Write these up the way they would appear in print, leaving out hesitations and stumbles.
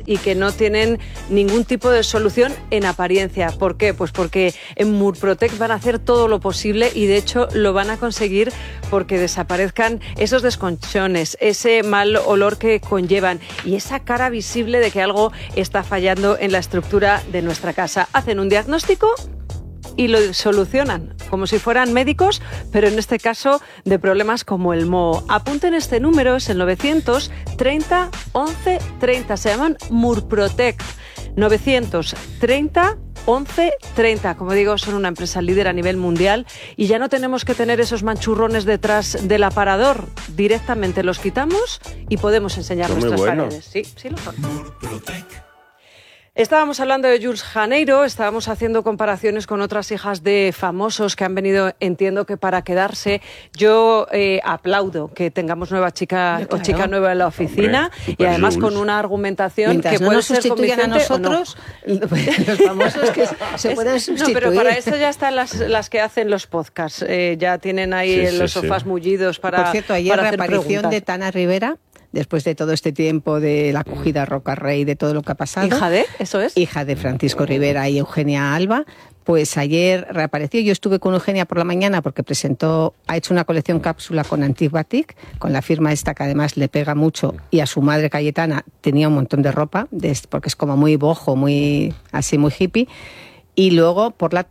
y que no tienen ningún tipo de solución en apariencia. ¿Por qué? Pues porque en Murprotec van a hacer todo lo posible y de hecho lo van a conseguir porque desaparezcan esos desconchones, ese mal olor que conllevan y esa cara visible de que algo está fallando en la estructura de nuestra casa. Hacen un diagnóstico y lo solucionan, como si fueran médicos, pero en este caso de problemas como el moho. Apunten este número, es el 930 11 30. Se llaman Murprotec. 930 11 30. Como digo, son una empresa líder a nivel mundial y ya no tenemos que tener esos manchurrones detrás del aparador. Directamente los quitamos y podemos enseñar nuestras paredes. Sí, sí lo son. Murprotec. Estábamos hablando de Jules Janeiro, estábamos haciendo comparaciones con otras hijas de famosos que han venido, entiendo que para quedarse. Yo aplaudo que tengamos nueva chica o chica nueva en la oficina. Hombre, y además Jules, con una argumentación mientras que no puede nos ser sustituyan a nosotros, los famosos que se pueden sustituir. No, pero para eso ya están las que hacen los podcasts. Ya tienen ahí los sofás mullidos para. Por cierto, ayer la aparición de Tana Rivera. Después de todo este tiempo de la acogida Roca Rey, de todo lo que ha pasado. ¿Hija de? ¿Eso es? Hija de Francisco Rivera y Eugenia Alba. Pues ayer reapareció. Yo estuve con Eugenia por la mañana porque ha hecho una colección cápsula con Antique Batik, con la firma esta que además le pega mucho, y a su madre Cayetana tenía un montón de ropa, porque es como muy boho, muy hippie. Y luego por la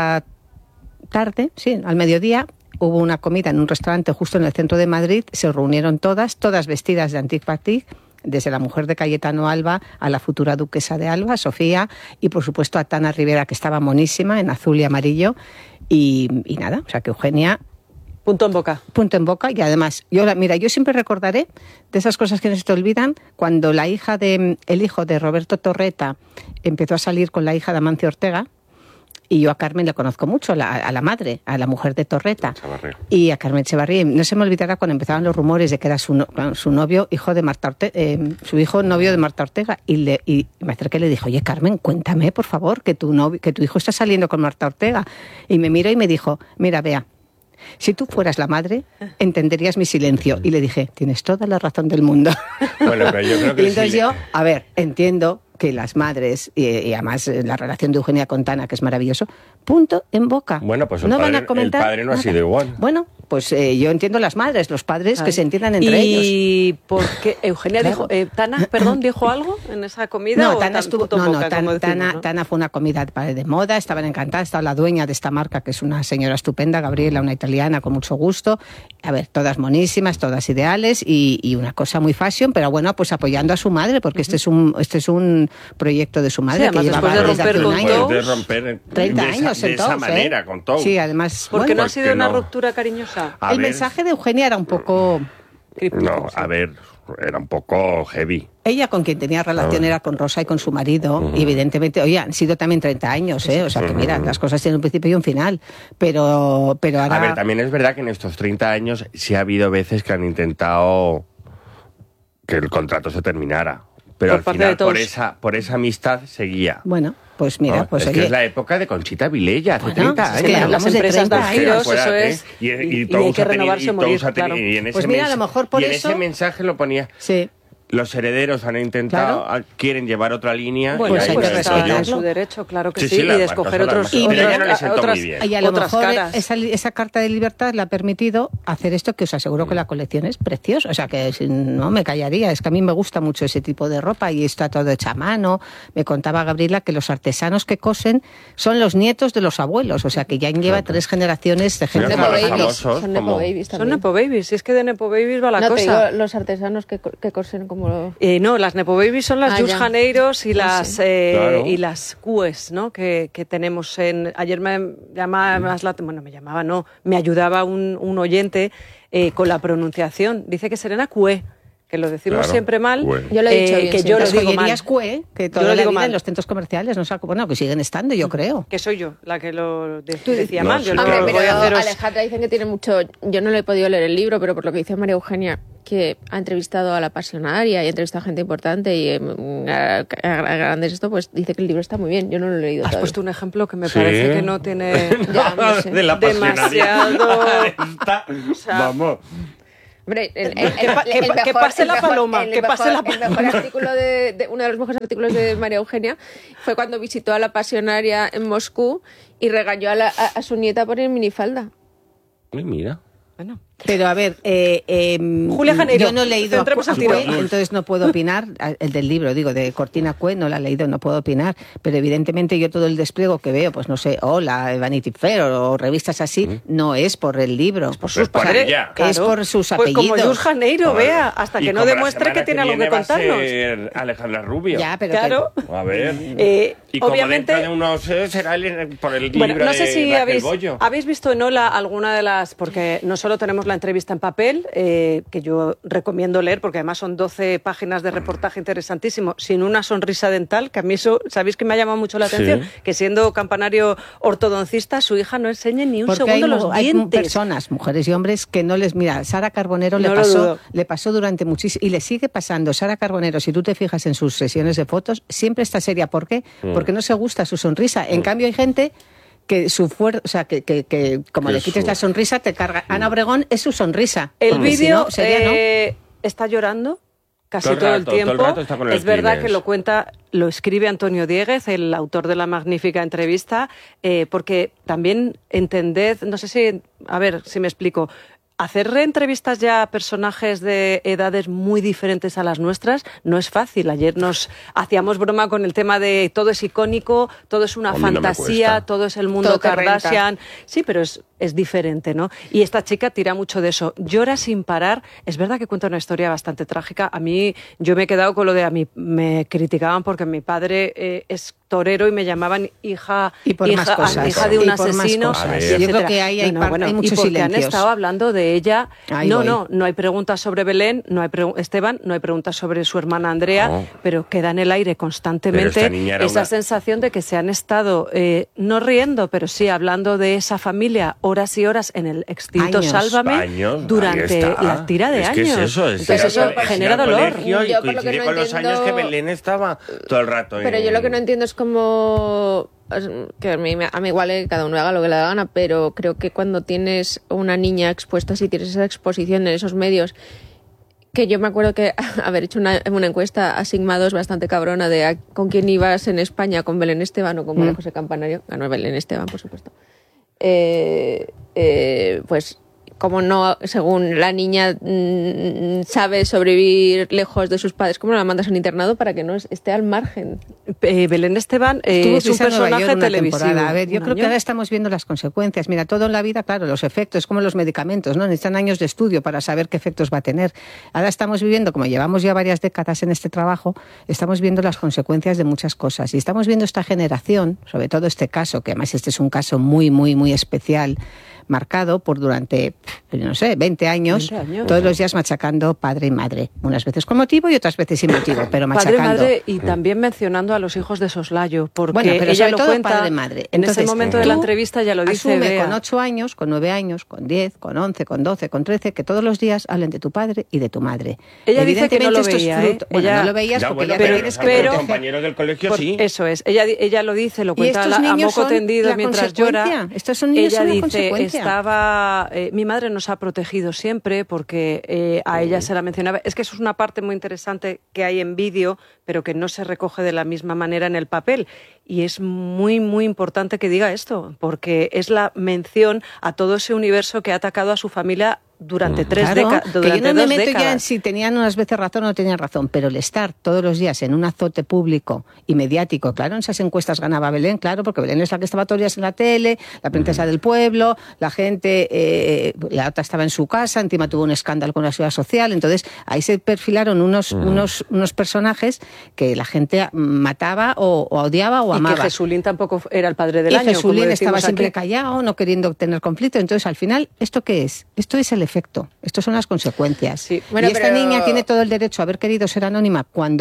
tarde, sí, al mediodía, hubo una comida en un restaurante justo en el centro de Madrid, se reunieron todas vestidas de Antique Batik, desde la mujer de Cayetano Alba a la futura duquesa de Alba, Sofía, y por supuesto a Tana Rivera, que estaba monísima, en azul y amarillo, y nada, o sea que Eugenia... Punto en boca. Punto en boca, y además, yo siempre recordaré de esas cosas que no se te olvidan, cuando el hijo de Roberto Torreta empezó a salir con la hija de Amancio Ortega. Y yo a Carmen la conozco mucho, a la madre, a la mujer de Torreta. Chavarría. Y a Carmen Echevarría. No se me olvidará cuando empezaban los rumores de que era su novio, hijo de Marta Ortega, su hijo novio de Marta Ortega. Y me acerqué y le dije, oye, Carmen, cuéntame, por favor, que tu hijo está saliendo con Marta Ortega. Y me miró y me dijo, mira, Bea, si tú fueras la madre, entenderías mi silencio. Y le dije, tienes toda la razón del mundo. Bueno, pero yo creo que y entonces entiendo que las madres, y además la relación de Eugenia con Tana, que es maravilloso, punto en boca. Bueno, pues no van a comentar el padre no ha sido igual. Bueno, pues yo entiendo las madres, los padres que se entiendan entre ellos. ¿Y por qué Eugenia dijo, Tana, dijo algo en esa comida? No, Tana Tana fue una comida de moda, estaban encantadas, estaba la dueña de esta marca, que es una señora estupenda, Gabriela, una italiana con mucho gusto. A ver, todas monísimas, todas ideales y una cosa muy fashion, pero bueno, pues apoyando a su madre, porque este es un proyecto de su madre, sí, que llevaba de romper 30 años de esa manera, con todo. Sí, además... Porque no ha sido una ruptura cariñosa. El mensaje de Eugenia era un poco... No, a ver, era un poco heavy. Ella con quien tenía relación era con Rosa y con su marido, y evidentemente, oye, han sido también 30 años, o sea que mira, las cosas tienen un principio y un final, pero ahora... A ver, también es verdad que en estos 30 años sí ha habido veces que han intentado que el contrato se terminara. Pero al final, por esa amistad, seguía. Bueno, pues mira, pues es que es la época de Conchita Vilella, hace 30 años. Es que hablamos de 30 años, eso es. Y hay que renovarse o morir, claro. Pues mira, a lo mejor por eso... en ese mensaje lo ponía... Sí. Los herederos han intentado, quieren llevar otra línea. Bueno, y pues está en su derecho, claro que sí, y de escoger otros y a lo mejor caras. Esa carta de libertad le ha permitido hacer esto, que os aseguro que la colección es preciosa. O sea, que no me callaría. Es que a mí me gusta mucho ese tipo de ropa y está todo hecho a mano. Me contaba Gabriela que los artesanos que cosen son los nietos de los abuelos. O sea, que ya lleva 3 generaciones de gente. Son nepo babies. Son nepo babies. Si es que de nepo babies va la cosa. Te digo, los artesanos que cosen como... no, las nepo babies son las Jules Janeiros y las cues, ¿no? Que tenemos ayer me llamaba me ayudaba un oyente con la pronunciación. Dice que Serena Cue, que lo decimos siempre mal. Yo lo he dicho bien, que yo lo digo mal. Cue, que toda la vida en los centros comerciales que siguen estando, yo creo. Que soy yo la que lo decía mal. Yo Alejandra dicen que tiene mucho... Yo no le he podido leer el libro, pero por lo que dice María Eugenia, que ha entrevistado a la Pasionaria y ha entrevistado a gente importante y a grandes pues dice que el libro está muy bien. Yo no lo he leído. Has puesto un ejemplo que me parece que no tiene de la demasiado... Vamos. Hombre, que pase la paloma. El mejor artículo uno de los mejores artículos de María Eugenia fue cuando visitó a la pasionaria en Moscú y regañó a su nieta por ir minifalda. Uy, mira. Bueno. Pero a ver, Julia Janeiro, yo no he leído a Cue, entonces no puedo opinar. El del libro, digo, de Cortina Cue, no la he leído, no puedo opinar. Pero evidentemente yo todo el despliego que veo, pues no sé, Hola, Vanity Fair o revistas así, no es por el libro. Es por sus padres. Es por sus apellidos. Pues como Julia Janeiro, vea, hasta que no demuestre que tiene algo que contarnos. Va a ser Alejandra Rubio. Ya, pero claro. A ver. Y obviamente, como dentro de unos será por el libro. Bueno, no sé si Bollo. habéis visto en Hola alguna de las, porque no solo tenemos la entrevista en papel, que yo recomiendo leer, porque además son 12 páginas de reportaje interesantísimo, sin una sonrisa dental, que a mí eso, ¿sabéis que me ha llamado mucho la atención? Sí. Que siendo campanario ortodoncista, su hija no enseñe ni un porque segundo los dientes. Hay personas, mujeres y hombres, que no les... Mira, Sara Carbonero le pasó durante muchísimo, y le sigue pasando. Sara Carbonero, si tú te fijas en sus sesiones de fotos, siempre está seria. ¿Por qué? Porque no se gusta su sonrisa. En cambio, hay gente que su fuerza, o sea, que como le quites la sonrisa, te carga. Ana Obregón es su sonrisa. El vídeo está llorando casi todo el tiempo. Todo el rato está con es verdad que lo escribe Antonio Dieguez, el autor de la magnífica entrevista, porque también entended, no sé si, a ver si me explico, hacer entrevistas ya a personajes de edades muy diferentes a las nuestras no es fácil. Ayer nos hacíamos broma con el tema de todo es icónico, todo es una fantasía, todo es el mundo todo Kardashian. Sí, pero es diferente, ¿no? Y esta chica tira mucho de eso. Llora sin parar. Es verdad que cuenta una historia bastante trágica. A mí, yo me he quedado con lo de me criticaban porque mi padre es torero y me llamaban hija de un asesino. Yo creo que hay muchos y porque silencios. Han estado hablando de ella. No hay preguntas sobre Belén, Esteban, no hay preguntas sobre su hermana Andrea, pero queda en el aire constantemente esa sensación de que se han estado no riendo, pero sí hablando de esa familia horas y horas en el extinto Sálvame durante la tira de años. Entonces eso genera dolor. Y coincide con los años que Belén estaba todo el rato. Pero yo lo que no entiendo es como que a mí igual cada uno haga lo que le da gana, pero creo que cuando tienes una niña expuesta, si tienes esa exposición en esos medios, que yo me acuerdo que haber hecho una encuesta a Sigma 2 bastante cabrona de con quién ibas en España, con Belén Esteban o con María José Campanario, ganó Belén Esteban, por supuesto. Pues como no, según la niña sabe sobrevivir lejos de sus padres, ¿cómo la mandas a un internado para que no esté al margen? Belén Esteban es un personaje televisivo. A ver, yo creo que ahora estamos viendo las consecuencias. Mira, todo en la vida, claro, los efectos, como los medicamentos, ¿no? Necesitan años de estudio para saber qué efectos va a tener. Ahora estamos viviendo, como llevamos ya varias décadas en este trabajo, estamos viendo las consecuencias de muchas cosas. Y estamos viendo esta generación, sobre todo este caso, que además este es un caso muy, muy, muy especial, marcado por durante, no sé, 20 años, todos los días machacando padre y madre. Unas veces con motivo y otras veces sin motivo, pero machacando. Padre y madre, y también mencionando a los hijos de Soslayo, porque pero ella lo todo cuenta, padre y madre. Entonces, en ese momento de la entrevista ya lo dice. Asume con 8 años, con 9 años, con 10, con 11, con 12, con 13, que todos los días hablen de tu padre y de tu madre. Ella dice que no lo veía, no lo veías porque ya tienes que pero compañeros del colegio sí. Eso es. Ella lo dice, lo cuenta a moco tendido mientras llora. Estos son niños. Ella son dice, mi madre nos ha protegido siempre porque a ella se la mencionaba. Es que eso es una parte muy interesante que hay en vídeo, pero que no se recoge de la misma manera en el papel. Y es muy, muy importante que diga esto, porque es la mención a todo ese universo que ha atacado a su familia durante 3 décadas. Que yo no me meto ya en si tenían unas veces razón o no tenían razón, pero el estar todos los días en un azote público y mediático, claro, en esas encuestas ganaba Belén, claro, porque Belén es la que estaba todos los días en la tele, la princesa del pueblo, la gente, la otra estaba en su casa, encima tuvo un escándalo con la seguridad social, entonces ahí se perfilaron unos personajes que la gente mataba o odiaba o amaba. Y que Jesulín tampoco era el padre del año. Jesulín estaba siempre callado, no queriendo tener conflicto, entonces al final, ¿esto qué es? Esto es el efecto. Estas son las consecuencias. Sí. Bueno, y esta niña tiene todo el derecho a haber querido ser anónima cuando ha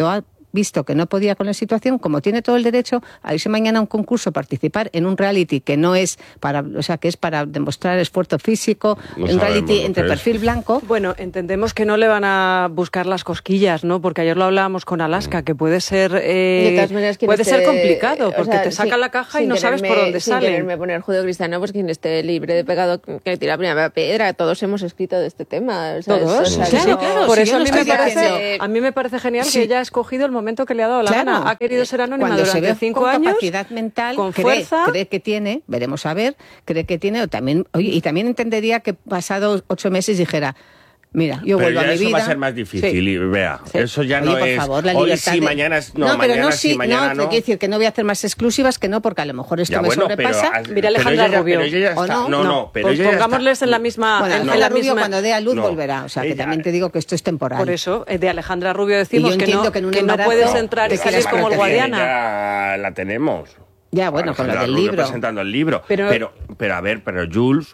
visto que no podía con la situación, como tiene todo el derecho a irse mañana a un concurso, participar en un reality que no es para, o sea, que es para demostrar esfuerzo físico, un reality entre perfil blanco. Bueno, entendemos que no le van a buscar las cosquillas, ¿no? Porque ayer lo hablábamos con Alaska, que puede ser ser complicado, porque te sacan la caja y no sabes por dónde sale. Sin quererme poner judeocristiano, pues quien esté libre de pecado que tira la primera piedra. Todos hemos escrito de este tema. ¿Todos? Claro. Por eso a mí me parece genial que ella ha escogido el momento que le ha dado la gana. Ha querido ser anónima durante 5 años. Con capacidad mental, con fuerza. Cree que tiene, veremos a ver, cree que tiene, y también entendería que pasado 8 meses dijera, mira, yo vuelvo a mi vida. Eso va a ser más difícil, y vea, eso ya no por es favor, la hoy libertad sí, mañana es no, pero mañana sí, mañana no. Quiero decir que no voy a hacer más exclusivas, que no, porque a lo mejor esto me sobrepasa. Mira Alejandra Rubio. Pues pongámosles en la misma... Bueno, Alejandra Rubio cuando dé a luz volverá, o sea, que también te digo que esto es temporal. Por eso, de Alejandra Rubio decimos que no puedes entrar y salir como el Guadiana. Ya la tenemos. Ya, bueno, con lo del libro. Presentando el libro. Pero Jules...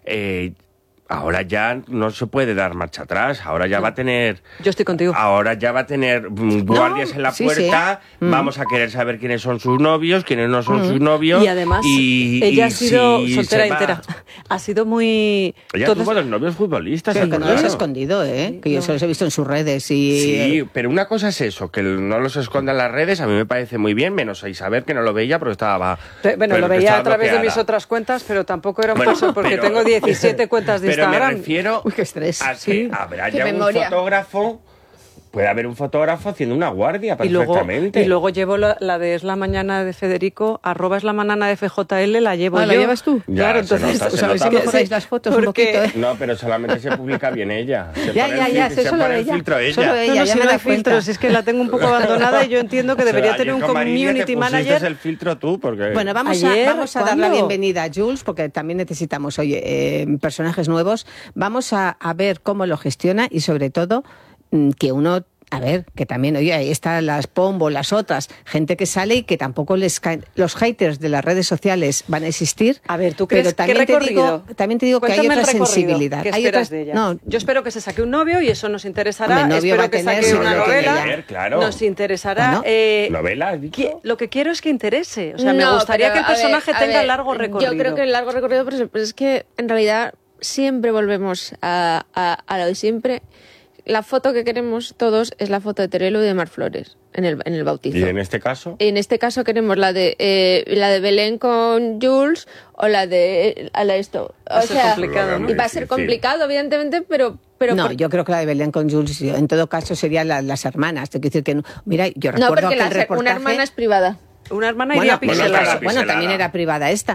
ahora ya no se puede dar marcha atrás, ahora ya va a tener... Yo estoy contigo. Ahora ya va a tener guardias en la puerta, vamos a querer saber quiénes son sus novios, quiénes no son sus novios... Y además, ella ha sido soltera entera. Ha sido muy... Ella tuvo dos novios futbolistas. Pero que no los ha escondido, que yo se los he visto en sus redes. Sí, pero una cosa es eso, que no los esconda en las redes, a mí me parece muy bien, menos a Isabel, que no lo veía porque estaba... Bueno, lo veía a través de mis otras cuentas, pero tampoco era un paso, porque tengo 17 cuentas de Instagram. Pero me refiero qué estrés. a que habrá ya un fotógrafo, puede haber un fotógrafo haciendo una guardia perfectamente. Y luego llevo la de Es la Mañana de Federico, @Es la Mañana de FJL, la llevo yo. ¿La llevas tú? Ya, claro, entonces... ¿Sabéis que mejoráis las fotos un poquito? No, pero solamente se publica bien ella. Se pone el filtro ella. Solo ella, si no hay filtros, es que la tengo un poco abandonada y yo entiendo que debería tener un community manager. El filtro tú, porque... Bueno, vamos a dar la bienvenida a Jules, porque también necesitamos, personajes nuevos. Vamos a ver cómo lo gestiona y sobre todo que uno... A ver, que también, ahí están las Pombo, las otras, gente que sale y que tampoco les caen. Los haters de las redes sociales van a existir. A ver, ¿tú crees también que recorrido? También te digo que hay otra sensibilidad. ¿Qué esperas de ella? No, yo espero que se saque un novio y eso nos interesará. Espero que saque una novela. Claro. Nos interesará. ¿Novela? Lo que quiero es que interese. O sea, me gustaría que el personaje tenga largo recorrido. Yo creo que el largo recorrido, pero es que en realidad siempre volvemos a lo de siempre. La foto que queremos todos es la foto de Terelu y de Mar Flores en el bautizo. ¿Y en este caso? En este caso queremos la de Belén con Jules o la de esto. O sea, complicado, ¿no? Y va a ser complicado, evidentemente, pero no, yo creo que la de Belén con Jules, en todo caso, serían las hermanas. Te quiero decir que, mira, yo recuerdo porque que el reportaje... una hermana es privada. Una hermana iría pixelada. Bueno, también era privada esta.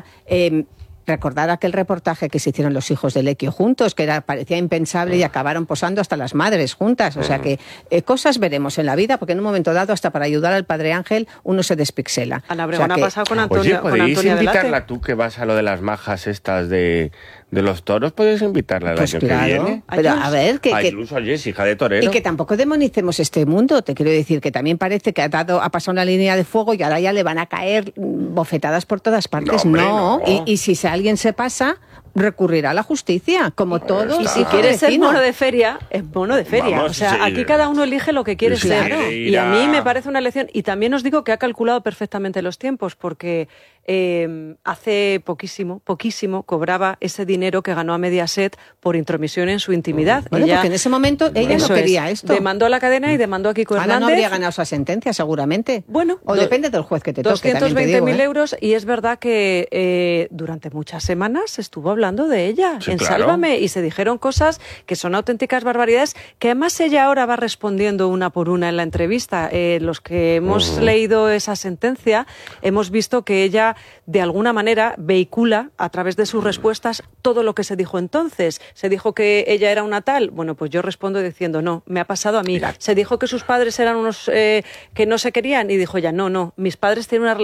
Recordar aquel reportaje que se hicieron los hijos de Lequio juntos, que parecía impensable y acabaron posando hasta las madres juntas. O sea que cosas veremos en la vida, porque en un momento dado, hasta para ayudar al Padre Ángel, uno se despixela. Ana Obregón ha pasado con Antonia. Oye, ¿podéis invitarla tú que vas a lo de las majas estas de los toros? ¿Puedes invitarla el año que viene? Pero a ver, incluso Jess, hija de torero. Y que tampoco demonicemos este mundo. Te quiero decir que también parece que ha pasado una línea de fuego y ahora ya le van a caer bofetadas por todas partes. No. Y si alguien se pasa, recurrirá a la justicia, como todos. Y si quieres ser mono de feria, es mono de feria. Vamos, o sea, aquí cada uno elige lo que quiere ser. Y a mí me parece una lección. Y también os digo que ha calculado perfectamente los tiempos, porque hace poquísimo cobraba ese dinero que ganó a Mediaset por intromisión en su intimidad. Bueno, porque en ese momento ella no quería esto. Demandó a la cadena y demandó a Kiko Hernández. No habría ganado esa sentencia, seguramente. Bueno, o depende del juez que te toque. 220.000 euros, y es verdad que durante muchas semanas se estuvo hablando de ella en Sálvame, y se dijeron cosas que son auténticas barbaridades, que además ella ahora va respondiendo una por una en la entrevista. Los que hemos leído esa sentencia hemos visto que ella de alguna manera vehicula a través de sus respuestas todo lo que se dijo entonces. Se dijo que ella era una tal, bueno, pues yo respondo diciendo no, me ha pasado a mí. Se dijo que sus padres eran unos que no se querían, y dijo ella no, mis padres tienen una relación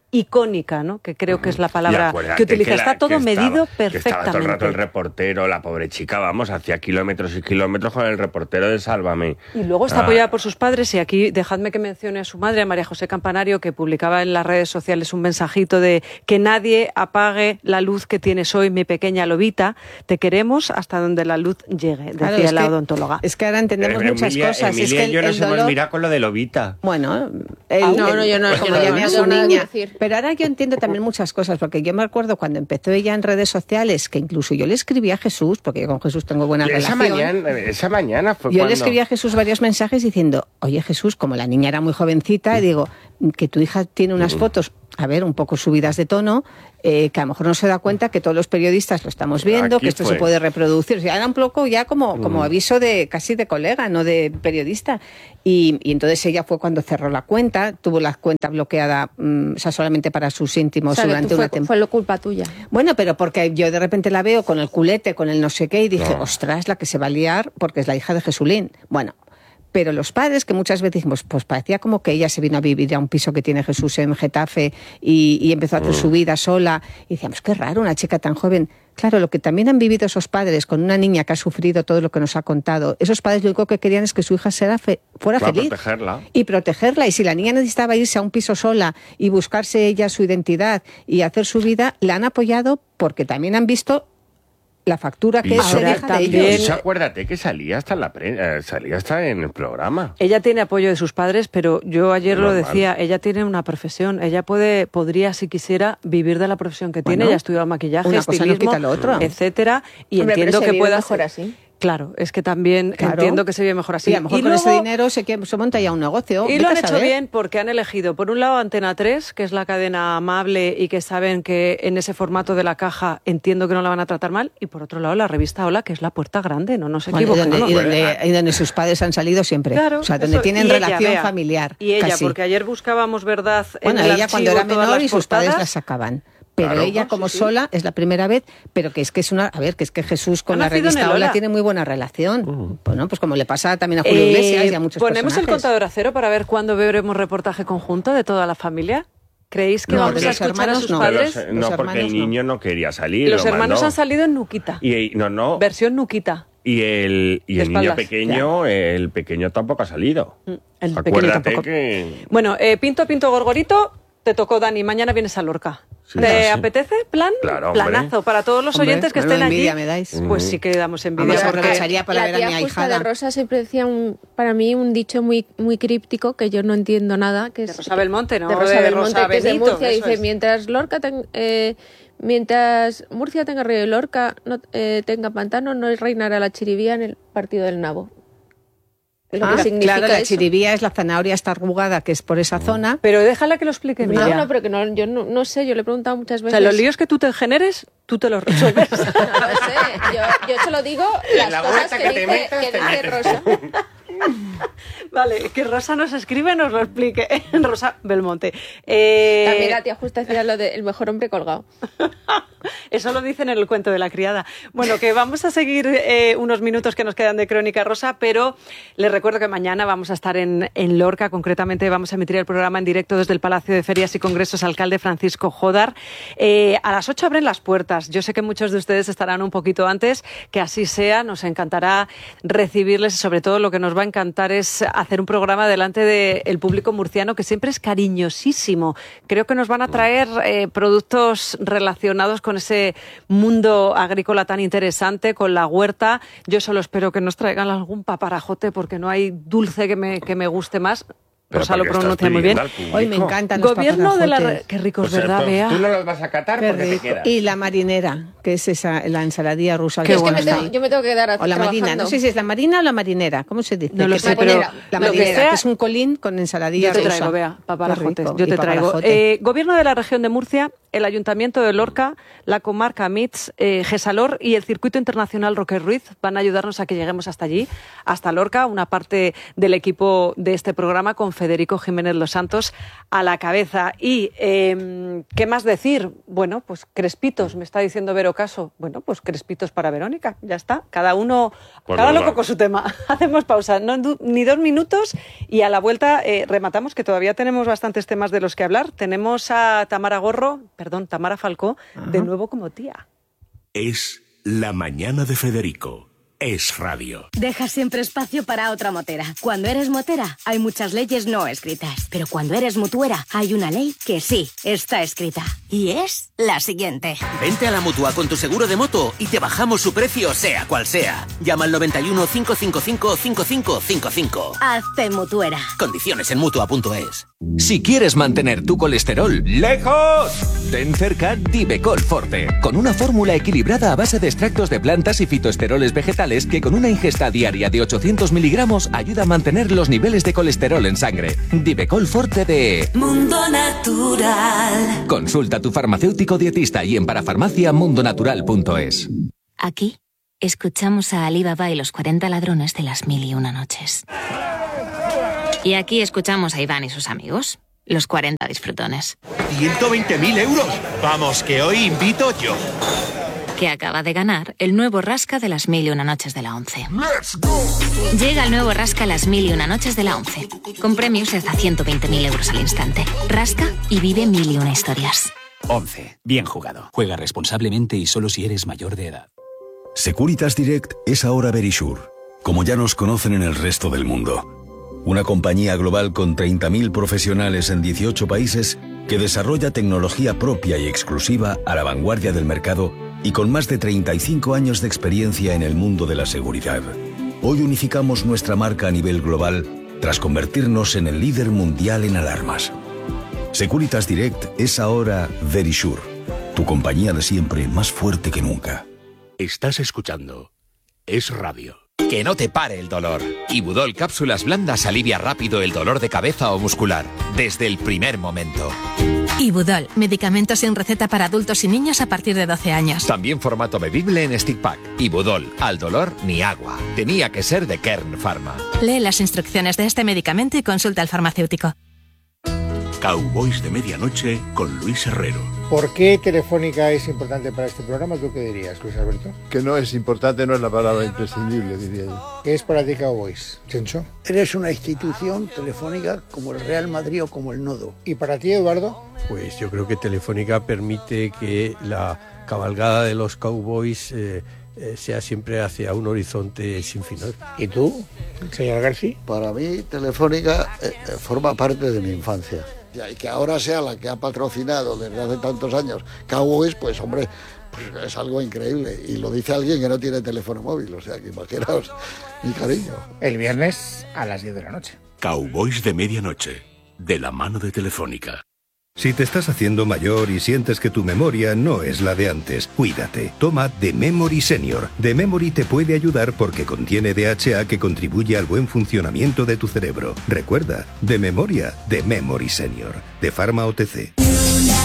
icónica, ¿no? Que creo que es la palabra que utiliza. Está todo medido perfectamente. Que estaba todo el rato el reportero, la pobre chica, vamos, hacía kilómetros y kilómetros con el reportero de Sálvame. Y luego está apoyada por sus padres, y aquí dejadme que mencione a su madre, a María José Campanario, que publicaba en las redes sociales un mensajito de que nadie apague la luz que tienes hoy, mi pequeña lobita, te queremos hasta donde la luz llegue, decía la odontóloga. Es que ahora entendemos muchas cosas. Emilia es que y yo nos dolor... hemos mirado con lo de lobita. Bueno, yo no, como llamé a su niña. Pero ahora yo entiendo también muchas cosas, porque yo me acuerdo cuando empezó ella en redes sociales, que incluso yo le escribí a Jesús, porque yo con Jesús tengo buena relación. Esa mañana fue yo cuando... le escribí a Jesús varios mensajes diciendo, oye Jesús, como la niña era muy jovencita, digo, que tu hija tiene unas fotos, a ver, un poco subidas de tono, que a lo mejor no se da cuenta que todos los periodistas lo estamos viendo, que esto se puede reproducir. O sea, era un poco ya como aviso de casi de colega, no de periodista. Y entonces ella fue cuando cerró la cuenta, tuvo la cuenta bloqueada, o sea, solamente para sus íntimos durante una temporada. Fue culpa tuya. Bueno, pero porque yo de repente la veo con el culete, con el no sé qué, y dije, ostras, la que se va a liar porque es la hija de Jesulín. Bueno, pero los padres, que muchas veces dijimos, pues parecía como que ella se vino a vivir a un piso que tiene Jesús en Getafe y empezó a hacer su vida sola. Y decíamos, qué raro, una chica tan joven. Claro, lo que también han vivido esos padres con una niña que ha sufrido todo lo que nos ha contado, esos padres lo único que querían es que su hija fuera feliz. Y protegerla. Y si la niña necesitaba irse a un piso sola y buscarse ella su identidad y hacer su vida, la han apoyado porque también han visto la factura que se deja de ellos. Acuérdate que salía hasta en el programa. Ella tiene apoyo de sus padres, pero yo ayer lo decía, ella tiene una profesión, ella podría, si quisiera, vivir de la profesión que tiene. Ella ha estudiado maquillaje, estilismo, etcétera, y entiendo que pueda mejor así. Claro, es que también entiendo que se vive mejor así. Y a lo mejor con ese dinero se monta ya un negocio. Y lo han hecho bien porque han elegido, por un lado, Antena 3, que es la cadena amable y que saben que en ese formato de la caja entiendo que no la van a tratar mal, y por otro lado, la revista Hola, que es la puerta grande, no nos equivocamos. Y donde sus padres han salido siempre. Claro, o sea, donde tienen relación familiar. Y ella, casi. Porque ayer buscábamos verdad en el ella archivo, cuando era menor y sus portadas. padres la sacaban. Pero ella como sola es la primera vez, pero que es que Jesús con la revista Hola tiene muy buena relación. Bueno, pues como le pasa también a Julio Iglesias y a muchos ¿Ponemos personajes. el contador a cero para ver cuándo veremos reportaje conjunto de toda la familia? ¿Creéis que vamos a escuchar a sus padres? No, porque el niño no quería salir. Los hermanos han salido en Nuquita. Versión Nuquita. Y el niño pequeño, el pequeño tampoco ha salido. Acuérdate que... Bueno, Pinto Gorgorito, te tocó, Dani, mañana vienes a Lorca. Sí, ¿Te apetece? Planazo para todos los oyentes que estén envidia aquí. Me dais. Pues sí que damos envidia. Aprovecharía para ver a mi ahijada. La tía Justa ahijada. de Rosa siempre decía para mí un dicho muy críptico que yo no entiendo nada. Que de es, Rosa Belmonte, ¿no? De Rosa Belmonte, que es de Murcia. Dice, es. mientras Murcia tenga río y Lorca tenga pantano, no reinará la chiribía en el partido del nabo. Claro, la chiribía es la zanahoria esta arrugada que es por esa zona. Pero déjala que lo explique Emilia. No, pero que yo no sé, yo le he preguntado muchas veces. O sea, los líos que tú te generes, tú te los resuelves. No sé, yo te lo digo, las cosas que dice Rosa. Vale, que Rosa nos escribe, nos lo explique. Rosa Belmonte. También la tía Justa decía lo de el mejor hombre colgado. Eso lo dicen en el cuento de la criada. Bueno, que vamos a seguir unos minutos que nos quedan de Crónica Rosa, pero les recuerdo que mañana vamos a estar en Lorca. Concretamente vamos a emitir el programa en directo desde el Palacio de Ferias y Congresos Alcalde Francisco Jodar. A las 8 abren las puertas. Yo sé que muchos de ustedes estarán un poquito antes, que así sea. Nos encantará recibirles y sobre todo lo que nos va a encantar es hacer un programa delante del público murciano, que siempre es cariñosísimo. Creo que nos van a traer productos relacionados con ese mundo agrícola tan interesante, con la huerta. Yo solo espero que nos traigan algún paparajote, porque no hay dulce que me guste más. Rosa lo pronuncia muy bien. Hoy me encantan los Gobierno de la... Qué ricos, pues ¿verdad, Bea? Tú no los vas a catar porque te quedas. Y la marinera, que es esa, la ensaladilla rusa. Yo me tengo que quedar o la marina, no sé si es la marina o la marinera, ¿cómo se dice? No lo sé, pero la marinera, que es un colín con ensaladilla rusa. Yo te traigo, Bea, paparajotes. Yo te traigo. Gobierno de la región de Murcia el Ayuntamiento de Lorca, la comarca MITS, Gesalor y el Circuito Internacional Roque Ruiz van a ayudarnos a que lleguemos hasta allí, hasta Lorca, una parte del equipo de este programa con Federico Jiménez Los Santos a la cabeza. Y, ¿qué más decir? Bueno, pues crespitos, me está diciendo Vero Caso. Bueno, pues crespitos para Verónica, ya está. Cada uno, pues cada loco con su tema. Hacemos pausa, no, ni 2 minutos, y a la vuelta rematamos, que todavía tenemos bastantes temas de los que hablar. Tenemos a Tamara Falcó, de nuevo como tía. Es la mañana de Federico. Es radio. Deja siempre espacio para otra motera. Cuando eres motera, hay muchas leyes no escritas. Pero cuando eres mutuera, hay una ley que sí está escrita. Y es la siguiente. Vente a la Mutua con tu seguro de moto y te bajamos su precio, sea cual sea. Llama al 91 555 5555. Hazte mutuera. Condiciones en Mutua.es. Si quieres mantener tu colesterol lejos, ten cerca Divecol Forte, con una fórmula equilibrada a base de extractos de plantas y fitoesteroles vegetales que con una ingesta diaria de 800 miligramos ayuda a mantener los niveles de colesterol en sangre. Divecol Forte de Mundo Natural. Consulta a tu farmacéutico dietista y en parafarmaciamundonatural.es. Aquí escuchamos a Ali Baba y los 40 ladrones de las 1001 noches. Y aquí escuchamos a Iván y sus amigos, los 40 disfrutones. ¡120.000 euros! Vamos, que hoy invito yo. Que acaba de ganar el nuevo Rasca de las 1001 noches de la 11. Llega el nuevo Rasca las 1001 noches de la 11, con premios de hasta 120.000 euros al instante. Rasca y vive 1001 historias. 11. Bien jugado. Juega responsablemente y solo si eres mayor de edad. Securitas Direct es ahora Verisure, como ya nos conocen en el resto del mundo. Una compañía global con 30.000 profesionales en 18 países que desarrolla tecnología propia y exclusiva a la vanguardia del mercado y con más de 35 años de experiencia en el mundo de la seguridad. Hoy unificamos nuestra marca a nivel global tras convertirnos en el líder mundial en alarmas. Securitas Direct es ahora Verisure, tu compañía de siempre más fuerte que nunca. Estás escuchando Es Radio. Que no te pare el dolor. Ibudol Cápsulas Blandas alivia rápido el dolor de cabeza o muscular, desde el primer momento. Ibudol, medicamento sin receta para adultos y niños a partir de 12 años. También formato bebible en stick pack. Ibudol, al dolor ni agua. Tenía que ser de Kern Pharma. Lee las instrucciones de este medicamento y consulta al farmacéutico. Cowboys de Medianoche con Luis Herrero. ¿Por qué Telefónica es importante para este programa? ¿Tú qué dirías, Luis Alberto? Que no es importante, no es la palabra imprescindible, diría yo. ¿Qué es para ti Cowboys, Chencho? Eres una institución telefónica como el Real Madrid o como el Nodo. ¿Y para ti, Eduardo? Pues yo creo que Telefónica permite que la cabalgada de los Cowboys sea siempre hacia un horizonte sin final. ¿Y tú, señor García? Para mí, Telefónica forma parte de mi infancia. Y que ahora sea la que ha patrocinado desde hace tantos años Cowboys, pues hombre, pues es algo increíble. Y lo dice alguien que no tiene teléfono móvil, o sea que imaginaos mi cariño. El viernes a las 10 de la noche. Cowboys de Medianoche, de la mano de Telefónica. Si te estás haciendo mayor y sientes que tu memoria no es la de antes, cuídate. Toma The Memory Senior. The Memory te puede ayudar porque contiene DHA que contribuye al buen funcionamiento de tu cerebro. Recuerda, de memoria, The Memory Senior, de Pharma OTC.